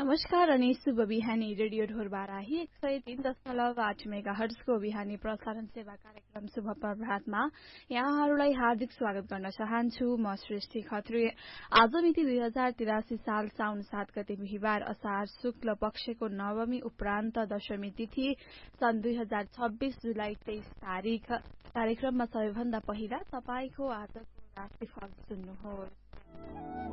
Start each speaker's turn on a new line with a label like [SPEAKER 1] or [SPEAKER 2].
[SPEAKER 1] नमस्कार अनि शुभ बिहानी रेडियो ढोरबाराही 103.8 मेगाहर्जको बिहानी प्रसारण सेवा कार्यक्रम शुभ प्रभातमा यहाँहरूलाई हार्दिक स्वागत गर्न चाहन्छु। म सृष्टि खत्री। आज मिति 2083 साल साउन 7 गते बिहिबार असार शुक्ल पक्षको नवमी उपरान्त दशमी तिथि सन् 2026 जुलाई 23 तारिक। कार्यक्रममा सबैभन्दा पहिला तपाईको आजको राशिफल सुन्नुहोस्।